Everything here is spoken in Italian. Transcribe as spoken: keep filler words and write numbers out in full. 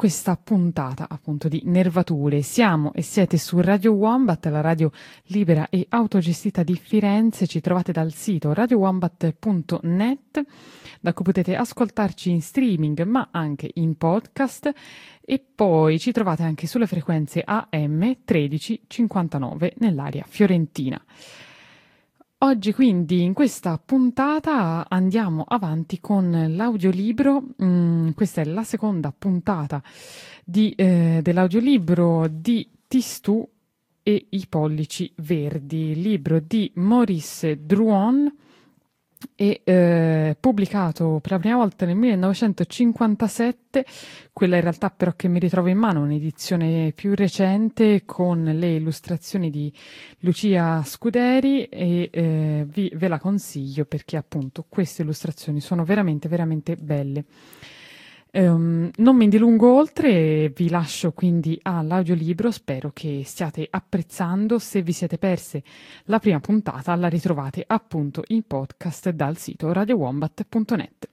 questa puntata appunto di Nervature. Siamo e siete su Radio Wombat, la radio libera e autogestita di Firenze. Ci trovate dal sito radio wombat punto net, da cui potete ascoltarci in streaming ma anche in podcast, e poi ci trovate anche sulle frequenze A M tredici cinquantanove nell'area fiorentina. Oggi quindi in questa puntata andiamo avanti con l'audiolibro. Mm, questa è la seconda puntata di, eh, dell'audiolibro di Tistù e i pollici verdi, libro di Maurice Druon, e eh, pubblicato per la prima volta nel millenovecentocinquantasette. Quella in realtà però che mi ritrovo in mano è un'edizione più recente con le illustrazioni di Lucia Scuderi, e eh, vi, ve la consiglio perché appunto queste illustrazioni sono veramente veramente belle. Um, non mi dilungo oltre, vi lascio quindi all'audiolibro. Spero che stiate apprezzando. Se vi siete perse la prima puntata, la ritrovate appunto in podcast dal sito radio wombat punto net.